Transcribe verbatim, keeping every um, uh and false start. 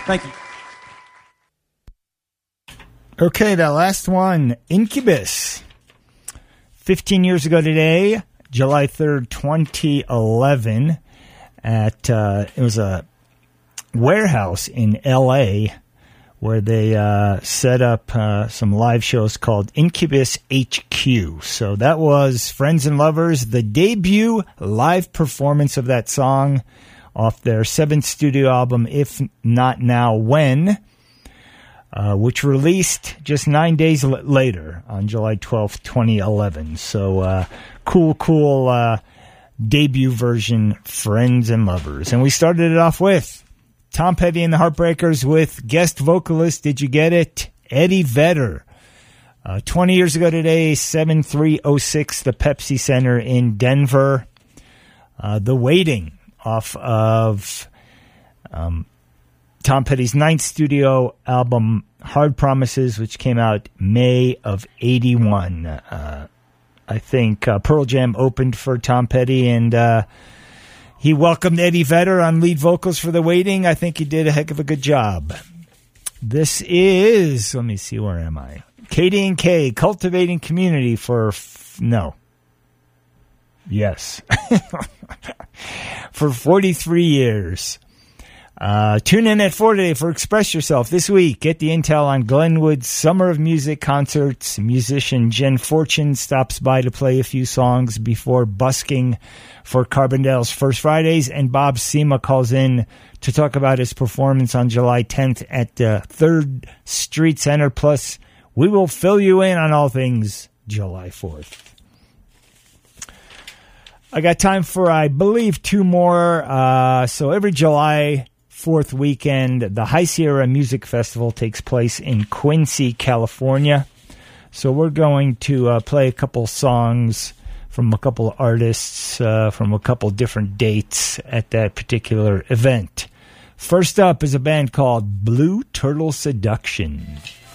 Thank you. Okay, that last one, Incubus. Fifteen years ago today, July third, twenty eleven, at uh, it was a warehouse in L A where they uh, set up uh, some live shows called Incubus H Q. So that was Friends and Lovers, the debut live performance of that song off their seventh studio album, If Not Now, When, uh, which released just nine days l- later on July twelfth, twenty eleven. So uh, cool, cool uh, debut version, Friends and Lovers. And we started it off with Tom Petty and the Heartbreakers with guest vocalist, did you get it? Eddie Vedder. Uh, twenty years ago today, seven three oh six, the Pepsi Center in Denver. Uh, the Waiting, off of um, Tom Petty's ninth studio album, Hard Promises, which came out May of eighty-one. Uh, I think uh, Pearl Jam opened for Tom Petty, and uh, he welcomed Eddie Vedder on lead vocals for The Waiting. I think he did a heck of a good job. This is, let me see, where am I? Katie and Kay, Cultivating Community for, f- no. Yes. For forty-three years. Uh, tune in at four today for Express Yourself. This week, get the intel on Glenwood's Summer of Music concerts. Musician Jen Fortune stops by to play a few songs before busking for Carbondale's First Fridays, and Bob Seema calls in to talk about his performance on July tenth at the third Street Center. Plus, we will fill you in on all things July fourth. I got time for, I believe, two more. Uh, so every July fourth weekend, the High Sierra Music Festival takes place in Quincy, California. So we're going to uh, play a couple songs from a couple of artists uh, from a couple different dates at that particular event. First up is a band called Blue Turtle Seduction.